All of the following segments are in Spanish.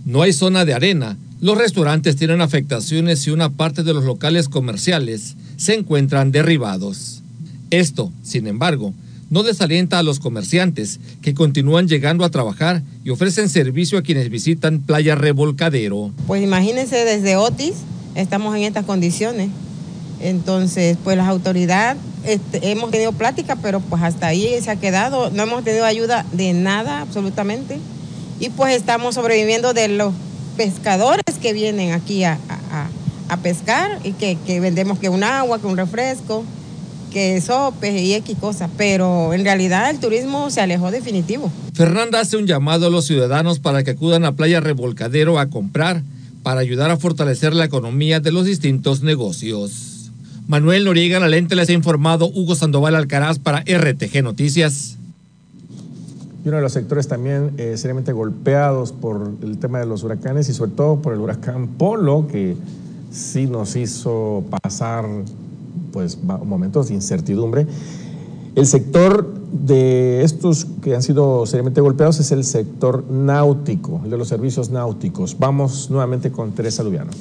No hay zona de arena. Los restaurantes tienen afectaciones y una parte de los locales comerciales se encuentran derribados. Esto, sin embargo, no desalienta a los comerciantes que continúan llegando a trabajar y ofrecen servicio a quienes visitan Playa Revolcadero. Pues imagínense, desde Otis estamos en estas condiciones. Entonces, pues las autoridades hemos tenido plática, pero pues hasta ahí se ha quedado. No hemos tenido ayuda de nada, absolutamente. Y pues estamos sobreviviendo de los pescadores que vienen aquí a pescar y que vendemos que un agua, que un refresco, que sopes y X cosas, pero en realidad el turismo se alejó definitivo. Fernanda hace un llamado a los ciudadanos para que acudan a Playa Revolcadero a comprar para ayudar a fortalecer la economía de los distintos negocios. Manuel Noriega, la lente, les ha informado Hugo Sandoval Alcaraz para RTG Noticias. Y uno de los sectores también seriamente golpeados por el tema de los huracanes y sobre todo por el huracán Polo, que sí nos hizo pasar pues momentos de incertidumbre. El sector de estos que han sido seriamente golpeados es el sector náutico, el de los servicios náuticos. Vamos nuevamente con Teresa Lubiano.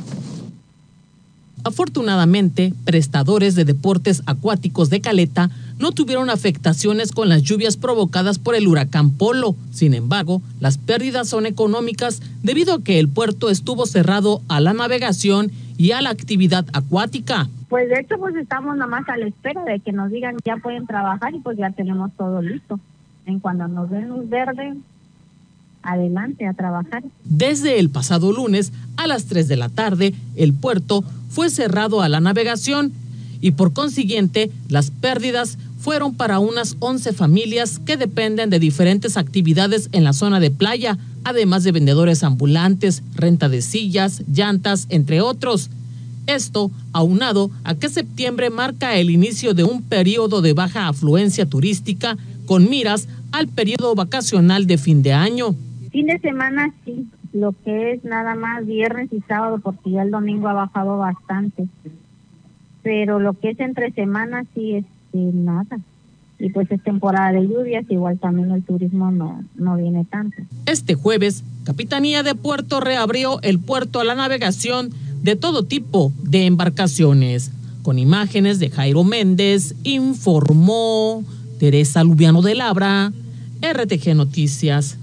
Afortunadamente, prestadores de deportes acuáticos de Caleta no tuvieron afectaciones con las lluvias provocadas por el huracán Polo. Sin embargo, las pérdidas son económicas debido a que el puerto estuvo cerrado a la navegación y a la actividad acuática. Pues de hecho, pues estamos nada más a la espera de que nos digan ya pueden trabajar y pues ya tenemos todo listo. En cuanto nos den luz verde, adelante a trabajar. Desde el pasado lunes a las 3 de la tarde, el puerto fue cerrado a la navegación y por consiguiente las pérdidas fueron para unas 11 familias que dependen de diferentes actividades en la zona de playa, además de vendedores ambulantes, renta de sillas, llantas, entre otros. Esto aunado a que septiembre marca el inicio de un periodo de baja afluencia turística con miras al periodo vacacional de fin de año. Fin de semana sí, lo que es nada más viernes y sábado, porque ya el domingo ha bajado bastante. Pero lo que es entre semanas sí, nada. Y pues es temporada de lluvias, igual también el turismo no viene tanto. Este jueves, Capitanía de Puerto reabrió el puerto a la navegación de todo tipo de embarcaciones. Con imágenes de Jairo Méndez, informó Teresa Lubiano de Labra, RTG Noticias.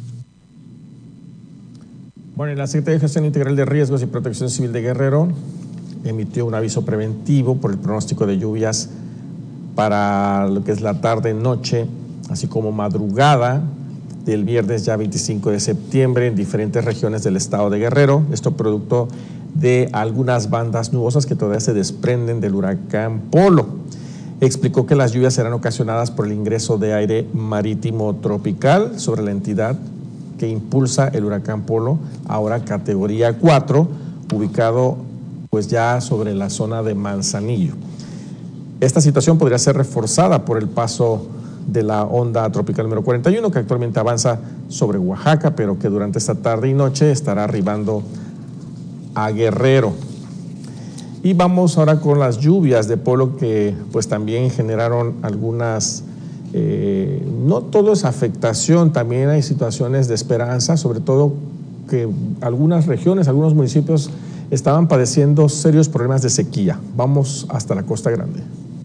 Bueno, la Secretaría de Gestión Integral de Riesgos y Protección Civil de Guerrero emitió un aviso preventivo por el pronóstico de lluvias para lo que es la tarde-noche, así como madrugada del viernes ya 25 de septiembre en diferentes regiones del estado de Guerrero. Esto producto de algunas bandas nubosas que todavía se desprenden del huracán Polo. Explicó que las lluvias serán ocasionadas por el ingreso de aire marítimo tropical sobre la entidad que impulsa el huracán Polo, ahora categoría 4, ubicado pues ya sobre la zona de Manzanillo. Esta situación podría ser reforzada por el paso de la onda tropical número 41, que actualmente avanza sobre Oaxaca, pero que durante esta tarde y noche estará arribando a Guerrero. Y vamos ahora con las lluvias de Polo, que pues también generaron algunas, no todo es afectación, también hay situaciones de esperanza, sobre todo que algunas regiones, algunos municipios estaban padeciendo serios problemas de sequía. Vamos hasta la Costa Grande.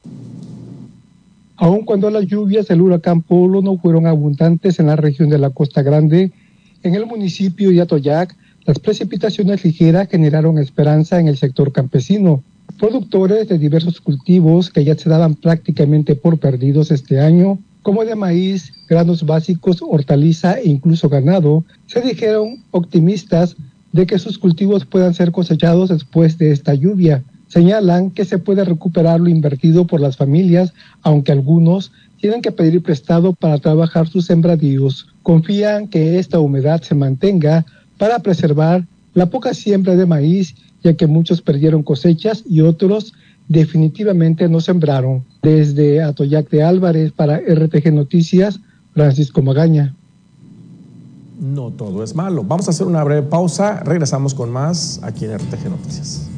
Aun cuando las lluvias del huracán Polo no fueron abundantes en la región de la Costa Grande, en el municipio de Atoyac, las precipitaciones ligeras generaron esperanza en el sector campesino. Productores de diversos cultivos que ya se daban prácticamente por perdidos este año, como de maíz, granos básicos, hortaliza e incluso ganado, se dijeron optimistas de que sus cultivos puedan ser cosechados después de esta lluvia. Señalan que se puede recuperar lo invertido por las familias, aunque algunos tienen que pedir prestado para trabajar sus sembradíos. Confían que esta humedad se mantenga para preservar la poca siembra de maíz, ya que muchos perdieron cosechas y otros definitivamente no sembraron. Desde Atoyac de Álvarez para RTG Noticias, Francisco Magaña. No todo es malo. Vamos a hacer una breve pausa, regresamos con más aquí en RTG Noticias.